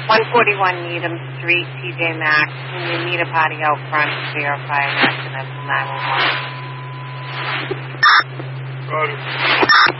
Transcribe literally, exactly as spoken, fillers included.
one forty-one Needham Street, T J Maxx. When you need a party out front to verify an accident, nine one one. Roger.